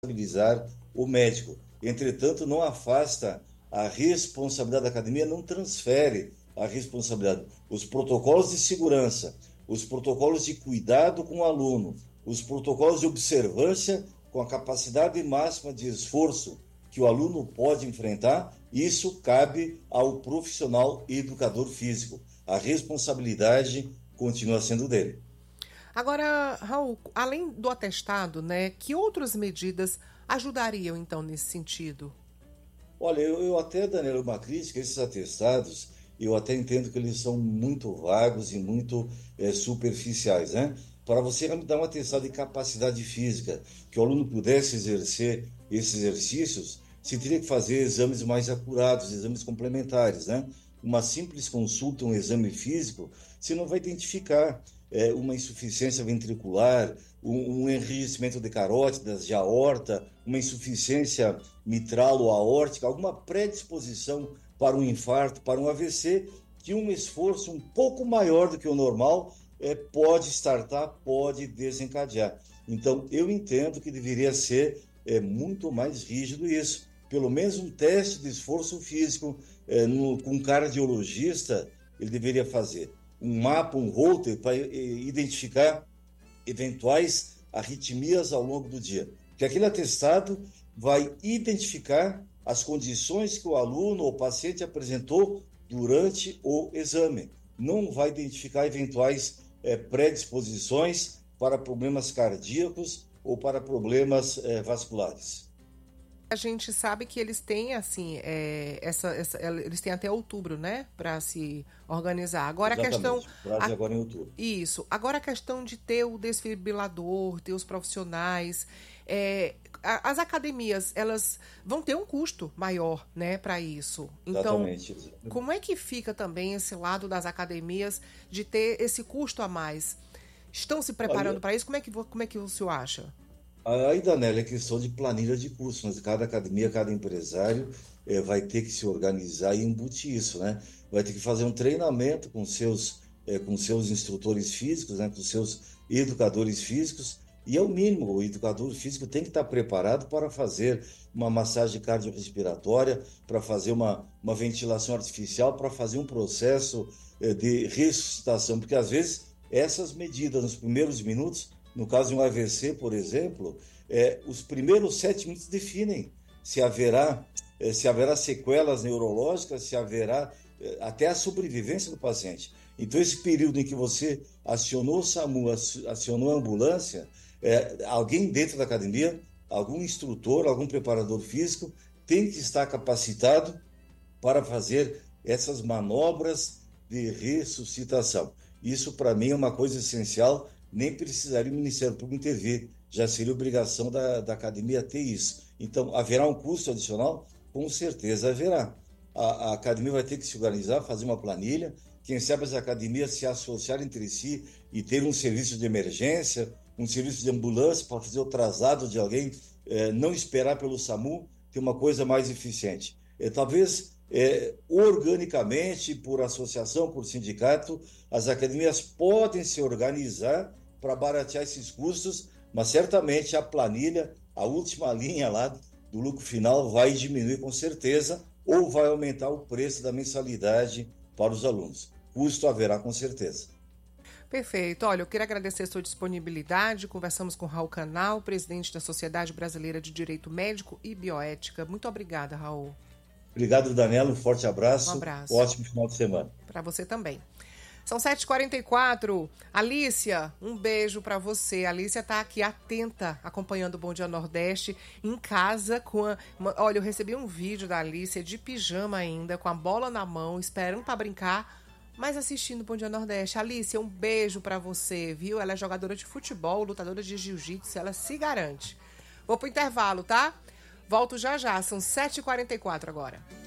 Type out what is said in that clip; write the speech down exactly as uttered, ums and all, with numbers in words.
responsabilizar o médico. Entretanto, não afasta a responsabilidade da academia, não transfere a responsabilidade. Os protocolos de segurança, os protocolos de cuidado com o aluno, os protocolos de observância com a capacidade máxima de esforço que o aluno pode enfrentar, isso cabe ao profissional educador físico. A responsabilidade continua sendo dele. Agora, Raul, além do atestado, né, que outras medidas ajudariam, então, nesse sentido? Olha, eu, eu até, Daniela, uma crítica, esses atestados, eu até entendo que eles são muito vagos e muito é, superficiais, né? Para você dar um atestado de capacidade física, que o aluno pudesse exercer esses exercícios, você teria que fazer exames mais acurados, exames complementares, né? Uma simples consulta, um exame físico, você não vai identificar é, uma insuficiência ventricular, um, um enrijecimento de carótidas, de aorta, uma insuficiência mitral ou aórtica, alguma predisposição para um infarto, para um A V C, que um esforço um pouco maior do que o normal é, pode startar, pode desencadear. Então, eu entendo que deveria ser é, muito mais rígido isso. Pelo menos um teste de esforço físico é, no, com um cardiologista, ele deveria fazer. Um mapa, um holter, para identificar eventuais arritmias ao longo do dia. Porque aquele atestado vai identificar as condições que o aluno ou paciente apresentou durante o exame. Não vai identificar eventuais é, predisposições para problemas cardíacos ou para problemas é, vasculares. A gente sabe que eles têm, assim, é, essa, essa, eles têm até outubro, né, para se organizar. Agora Exatamente. a questão... Prazo a, agora em outubro. Isso. Agora a questão de ter o desfibrilador, ter os profissionais... É, as academias, elas vão ter um custo maior, né, para isso. Então, Exatamente. como é que fica também esse lado das academias de ter esse custo a mais? Estão se preparando para isso? Como é que, como é que o senhor acha? Aí, Danela, é questão de planilha de curso, mas cada academia, cada empresário é, vai ter que se organizar e embutir isso, né? Vai ter que fazer um treinamento com seus, é, com seus instrutores físicos, né? Com seus educadores físicos, e é o mínimo, o educador físico tem que estar preparado para fazer uma massagem cardiorrespiratória, para fazer uma, uma ventilação artificial, para fazer um processo é, de ressuscitação, porque às vezes essas medidas nos primeiros minutos, no caso de um A V C, por exemplo, é, os primeiros sete minutos definem se haverá, é, se haverá sequelas neurológicas, se haverá é, até a sobrevivência do paciente. Então, esse período em que você acionou o SAMU, acionou a ambulância, é, alguém dentro da academia, algum instrutor, algum preparador físico, tem que estar capacitado para fazer essas manobras de ressuscitação. Isso, para mim, é uma coisa essencial. Nem precisaria o Ministério Público intervir, já seria obrigação da, da academia ter isso. Então, haverá um custo adicional? Com certeza haverá. A, a academia vai ter que se organizar, fazer uma planilha, quem sabe as academias se associarem entre si e ter um serviço de emergência, um serviço de ambulância para fazer o traslado de alguém, eh, não esperar pelo SAMU, ter uma coisa mais eficiente. Eh, talvez... É, organicamente, por associação, por sindicato, as academias podem se organizar para baratear esses custos, mas certamente a planilha, a última linha lá do lucro final vai diminuir com certeza ou vai aumentar o preço da mensalidade para os alunos. Custo haverá com certeza. Perfeito. Olha, eu quero agradecer a sua disponibilidade. Conversamos com Raul Canal, presidente da Sociedade Brasileira de Direito Médico e Bioética. Muito obrigada, Raul. Obrigado, Daniela. Um forte abraço. Um abraço. Ótimo final de semana. Para você também. São sete e quarenta e quatro. Alícia, um beijo para você. A Alícia tá aqui atenta, acompanhando o Bom Dia Nordeste, em casa com a... Olha, eu recebi um vídeo da Alícia de pijama ainda, com a bola na mão, esperando para brincar, mas assistindo o Bom Dia Nordeste. Alícia, um beijo para você, viu? Ela é jogadora de futebol, lutadora de jiu-jitsu, ela se garante. Vou pro intervalo, tá? Volto já já, são sete e quarenta e quatro agora.